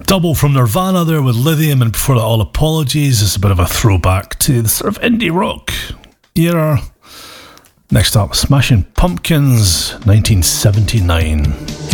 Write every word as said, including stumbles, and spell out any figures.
Double from Nirvana there with Lithium, and before that, All Apologies. It's a bit of a throwback to the sort of indie rock era. Next up, Smashing Pumpkins, nineteen seventy-nine.